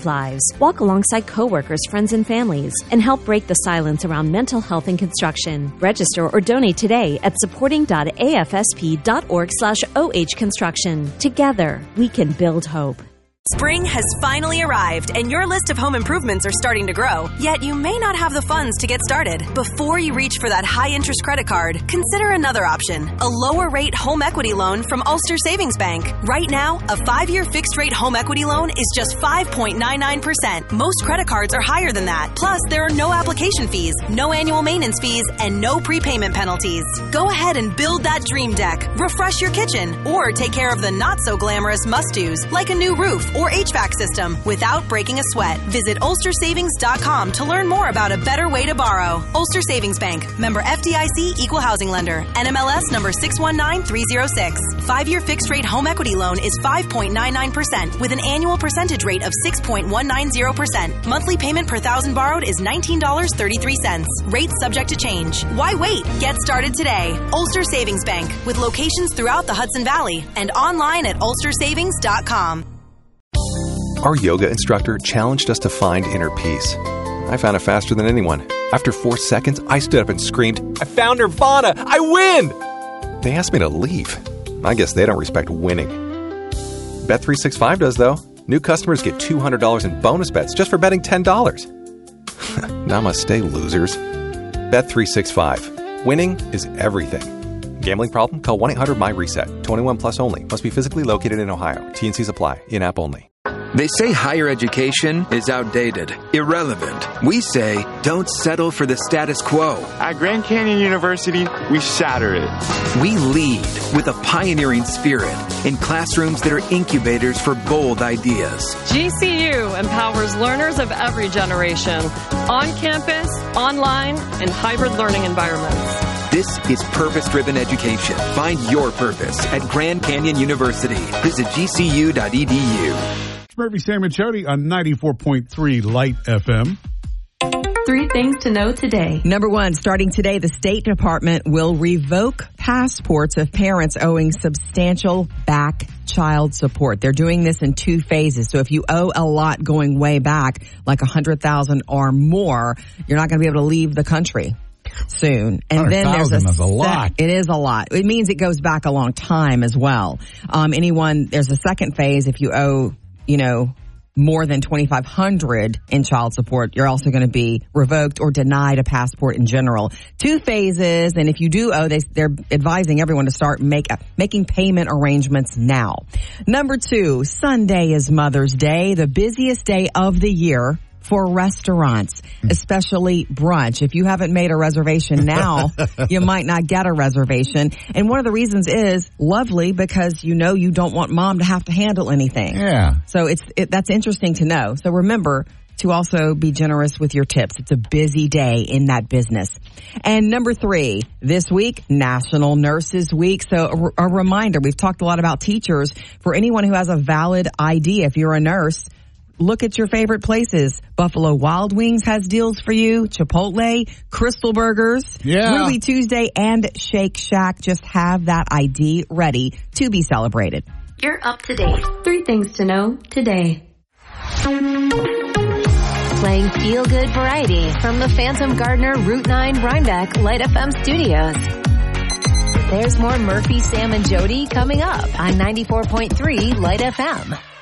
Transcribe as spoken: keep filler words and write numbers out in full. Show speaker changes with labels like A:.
A: lives, walk alongside coworkers, friends, and families, and help break the silence around mental health in construction. Register or donate today at supporting.afsp.org slash OH construction. Together, we can build hope.
B: Spring has finally arrived, and your list of home improvements are starting to grow. Yet you may not have the funds to get started. Before you reach for that high-interest credit card, consider another option, a lower-rate home equity loan from Ulster Savings Bank. Right now, a five-year fixed-rate home equity loan is just five point nine nine percent. Most credit cards are higher than that. Plus, there are no application fees, no annual maintenance fees, and no prepayment penalties. Go ahead and build that dream deck, refresh your kitchen, or take care of the not-so-glamorous must-dos, like a new roof or H V A C system without breaking a sweat. Visit ulster savings dot com to learn more about a better way to borrow. Ulster Savings Bank. Member F D I C Equal Housing Lender. N M L S number six one nine three zero six. Five-year fixed-rate home equity loan is five point nine nine percent with an annual percentage rate of six point one nine zero percent. Monthly payment per thousand borrowed is nineteen dollars and thirty-three cents. Rates subject to change. Why wait? Get started today. Ulster Savings Bank with locations throughout the Hudson Valley and online at ulster savings dot com.
C: Our yoga instructor challenged us to find inner peace. I found it faster than anyone. After four seconds, I stood up and screamed, "I found Nirvana! I win!" They asked me to leave. I guess they don't respect winning. Bet three sixty-five does, though. New customers get two hundred dollars in bonus bets just for betting ten dollars. Namaste, losers. Bet three sixty-five. Winning is everything. Gambling problem? Call one eight hundred M Y reset. twenty-one plus only. Must be physically located in Ohio. T and Cs apply. In-app only.
D: They say higher education is outdated, irrelevant. We say don't settle for the status quo.
E: At Grand Canyon University, we shatter it.
D: We lead with a pioneering spirit in classrooms that are incubators for bold ideas.
F: G C U empowers learners of every generation, on campus, online, and hybrid learning environments.
D: This is purpose-driven education. Find your purpose at Grand Canyon University. Visit g c u dot e d u.
G: Murphy, Sam, and Jody on ninety-four point three Light F M.
H: Three things to know today.
I: Number one, starting today, the State Department will revoke passports of parents owing substantial back child support. They're doing this in two phases. So if you owe a lot going way back, like one hundred thousand dollars or more, you're not going to be able to leave the country soon. And then there's a,
G: is a lot.
I: It is a lot. It means it goes back a long time as well. Um, anyone, there's a second phase if you owe, you know, more than twenty-five hundred dollars in child support, you're also going to be revoked or denied a passport in general. Two phases, and if you do owe, they, they're advising everyone to start make, making payment arrangements now. Number two, Sunday is Mother's Day, the busiest day of the year for restaurants, especially brunch. If you haven't made a reservation now, you might not get a reservation. And one of the reasons is lovely because you know you don't want mom to have to handle anything.
G: Yeah.
I: So it's it, that's interesting to know. So remember to also be generous with your tips. It's a busy day in that business. And number three, this week, National Nurses Week. So a, a reminder, we've talked a lot about teachers. For anyone who has a valid I D, if you're a nurse, look at your favorite places. Buffalo Wild Wings has deals for you. Chipotle, Crystal Burgers,
G: yeah.
I: Ruby Tuesday, and Shake Shack. Just have that I D ready to be celebrated.
H: You're up to date. Three things to know today.
A: Playing feel-good variety from the Phantom Gardener Route nine Rhinebeck Light F M studios. There's more Murphy, Sam, and Jody coming up on ninety-four point three Light F M.